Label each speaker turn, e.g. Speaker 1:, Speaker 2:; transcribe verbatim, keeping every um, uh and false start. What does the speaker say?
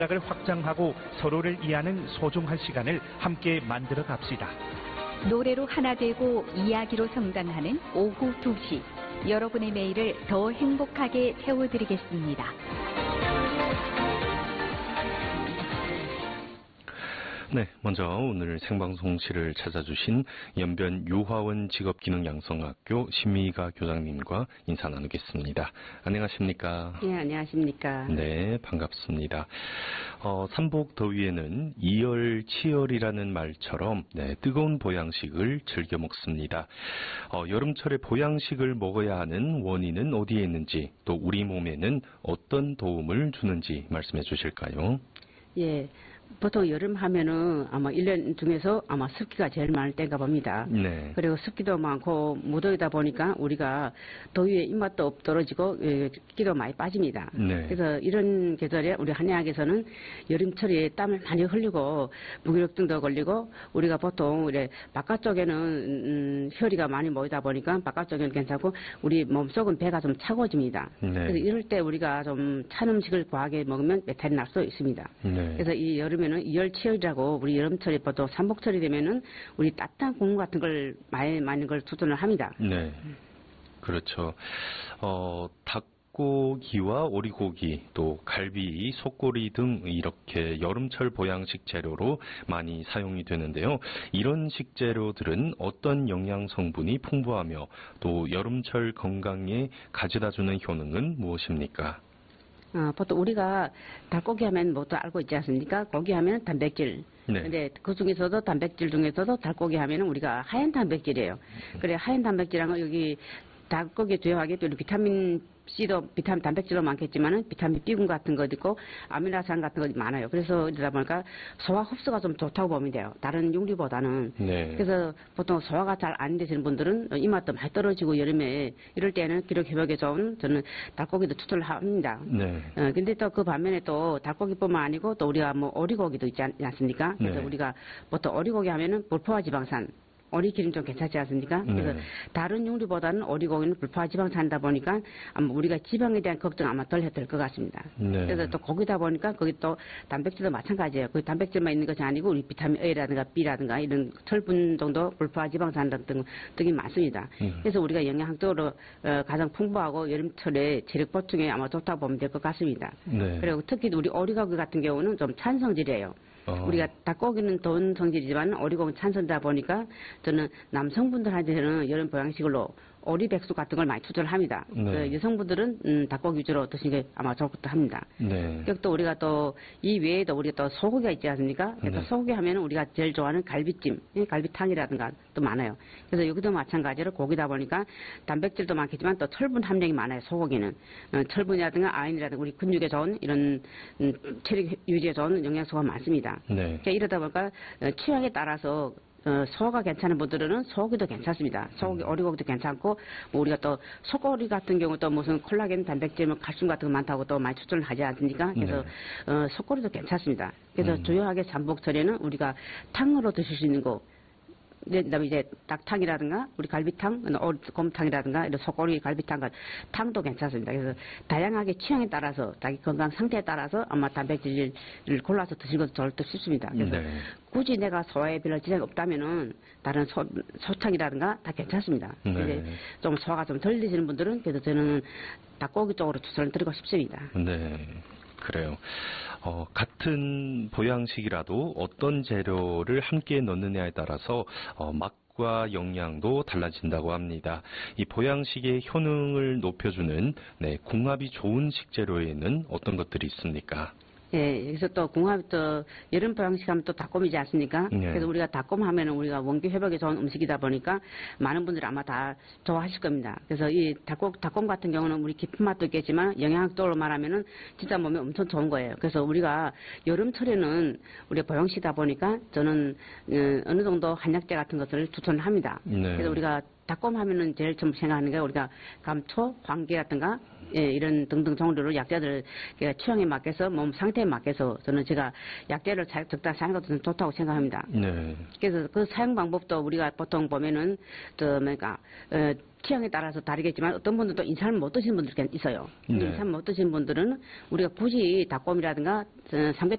Speaker 1: 을 확장하고 서로를 이해하는 소중한 시간을 함께 만들어 갑시다.
Speaker 2: 노래로 하나 되고 이야기로 성장하는 오후 두 시. 여러분의 매일을 더 행복하게 채워드리겠습니다.
Speaker 3: 네, 먼저 오늘 생방송실을 찾아주신 연변 유화원 직업기능양성학교 신미가 교장님과 인사 나누겠습니다. 안녕하십니까?
Speaker 4: 네, 안녕하십니까?
Speaker 3: 네, 반갑습니다. 어, 삼복 더위에는 이열치열이라는 말처럼 네, 뜨거운 보양식을 즐겨 먹습니다. 어, 여름철에 보양식을 먹어야 하는 원인은 어디에 있는지, 또 우리 몸에는 어떤 도움을 주는지 말씀해 주실까요?
Speaker 4: 예. 보통 여름 하면은 아마 일 년 중에서 아마 습기가 제일 많을 때인가 봅니다.
Speaker 3: 네.
Speaker 4: 그리고 습기도 많고 무더위다 보니까 우리가 더위에 입맛도 떨어지고 기도 많이 빠집니다.
Speaker 3: 네.
Speaker 4: 그래서 이런 계절에 우리 한의학에서는 여름철에 땀을 많이 흘리고 무기력증도 걸리고 우리가 보통 이래 바깥쪽에는 음, 혈이가 많이 모이다 보니까 바깥쪽에는 괜찮고 우리 몸속은 배가 좀 차가워집니다.
Speaker 3: 네.
Speaker 4: 그래서 이럴 때 우리가 좀 찬 음식을 과하게 먹으면 배탈이 날 수 있습니다.
Speaker 3: 네.
Speaker 4: 그래서 이 여름 는 이열치열이라고 우리 여름철에 보통 삼복철이 되면은 우리 따뜻한 국물 같은 걸 많이 많은 걸 추천을 합니다.
Speaker 3: 네, 그렇죠. 어, 닭고기와 오리고기, 또 갈비, 속고리 등 이렇게 여름철 보양식 재료로 많이 사용이 되는데요. 이런 식재료들은 어떤 영양 성분이 풍부하며 또 여름철 건강에 가져다주는 효능은 무엇입니까?
Speaker 4: 어, 보통 우리가 닭고기 하면 뭐또 알고 있지 않습니까? 고기 하면 단백질.
Speaker 3: 네.
Speaker 4: 근데 그 중에서도 단백질 중에서도 닭고기 하면 우리가 하얀 단백질이에요. 그래 하얀 단백질하고 여기 닭고기 두유하게 또 비타민 C도 비타민 단백질도 많겠지만은 비타민 B군 같은 거 있고 아미노산 같은 거 많아요. 그래서 이러다 보니까 소화 흡수가 좀 좋다고 보면 돼요. 다른 육류보다는.
Speaker 3: 네.
Speaker 4: 그래서 보통 소화가 잘 안 되시는 분들은 입맛도 많이 떨어지고 여름에 이럴 때는 기력 회복에 좋은 저는 닭고기도 추천을 합니다.
Speaker 3: 네.
Speaker 4: 어, 근데 또 그 반면에 또 닭고기뿐만 아니고 또 우리가 뭐 오리고기도 있지 않, 않습니까? 그래서
Speaker 3: 네.
Speaker 4: 우리가 보통 오리고기 하면은 불포화 지방산 오리 기름 좀 괜찮지 않습니까? 그래서
Speaker 3: 네.
Speaker 4: 다른 육류보다는 오리고기는 불포화 지방산이다 보니까 아마 우리가 지방에 대한 걱정 아마 덜 해도 될 것 같습니다.
Speaker 3: 네.
Speaker 4: 그래서 또 고기다 보니까 거기 또 단백질도 마찬가지예요. 그 단백질만 있는 것이 아니고 우리 비타민 A라든가 B라든가 이런 철분 정도 불포화 지방산 같은 등이 많습니다.
Speaker 3: 음.
Speaker 4: 그래서 우리가 영양학적으로 어, 가장 풍부하고 여름철에 체력 보충에 아마 좋다고 보면 될 것 같습니다.
Speaker 3: 네.
Speaker 4: 그리고 특히 우리 오리고기 같은 경우는 좀 찬 성질이에요.
Speaker 3: 어.
Speaker 4: 우리가 닭고기는 더운 성질이지만 오리고기는 찬 성질이다 보니까 저는 남성분들한테는 여름 보양식으로 오리백숙 같은 걸 많이 추천을 합니다.
Speaker 3: 네.
Speaker 4: 그 여성분들은 음, 닭고기 위주로 드시는 게 아마 좋을 것 합니다.
Speaker 3: 네.
Speaker 4: 그리고 또 우리가 또 이 외에도 우리가 또 소고기가 있지 않습니까? 그래서
Speaker 3: 네.
Speaker 4: 소고기 하면 우리가 제일 좋아하는 갈비찜, 예, 갈비탕이라든가 또 많아요. 그래서 여기도 마찬가지로 고기다 보니까 단백질도 많겠지만 또 철분 함량이 많아요. 소고기는 어, 철분이라든가 아연이라든가 우리 근육에 좋은 이런 음, 체력 유지에 좋은 영양소가 많습니다.
Speaker 3: 네.
Speaker 4: 그러니까 이러다 보니까 어, 취향에 따라서 어, 소화가 괜찮은 분들은 소고기도 괜찮습니다. 소고기, 오리고기도 괜찮고, 뭐 우리가 또 소고기 같은 경우 또 무슨 콜라겐, 단백질, 뭐 칼슘 같은 거 많다고 또 많이 추천을 하지 않습니까? 그래서
Speaker 3: 네.
Speaker 4: 어, 소고기도 괜찮습니다. 그래서
Speaker 3: 음.
Speaker 4: 주요하게 잠복철에는 우리가 탕으로 드실 수 있는 거, 네, 그다음에 이제 닭탕이라든가 우리 갈비탕, 곰탕이라든가 이런 소고기 갈비탕 탕도 괜찮습니다. 그래서 다양하게 취향에 따라서 자기 건강 상태에 따라서 아마 단백질을 골라서 드시는 것도 좋을 듯 싶습니다. 그래서
Speaker 3: 네.
Speaker 4: 굳이 내가 소화에 별로 지장이 없다면은 다른 소, 소탕이라든가 다 괜찮습니다.
Speaker 3: 네.
Speaker 4: 이제 좀 소화가 좀 덜 되시는 분들은 그래서 저는 닭고기 쪽으로 추천을 드리고 싶습니다.
Speaker 3: 네. 그래요. 어, 같은 보양식이라도 어떤 재료를 함께 넣느냐에 따라서 어, 맛과 영양도 달라진다고 합니다. 이 보양식의 효능을 높여주는 네, 궁합이 좋은 식재료에는 어떤 것들이 있습니까?
Speaker 4: 예, 여기서 또 궁합, 또, 여름 보양식 하면 또 닭곰이지 않습니까?
Speaker 3: 네.
Speaker 4: 그래서 우리가 닭곰 하면은 우리가 원기 회복에 좋은 음식이다 보니까 많은 분들이 아마 다 좋아하실 겁니다. 그래서 이 닭곰, 닭곰 같은 경우는 우리 깊은 맛도 있겠지만 영양학적으로 말하면은 진짜 몸에 엄청 좋은 거예요. 그래서 우리가 여름철에는 우리가 보양식이다 보니까 저는 어, 어느 정도 한약재 같은 것을 추천을 합니다.
Speaker 3: 네.
Speaker 4: 그래서 우리가 닭곰 하면은 제일 처음 생각하는 게 우리가 감초, 황계라든가 예, 이런 등등 종류로 약재들 취향에 맞게서 몸 상태에 맞게서 저는 제가 약재를 적당히 사용하는 것도 좋다고 생각합니다.
Speaker 3: 네.
Speaker 4: 그래서 그 사용 방법도 우리가 보통 보면은 저 뭐니까 어, 취향에 따라서 다르겠지만 어떤 분들도 인삼을 못 드시는 분들 있어요.
Speaker 3: 네.
Speaker 4: 인삼 못 드시는 분들은 우리가 굳이 닭곰이라든가 삼계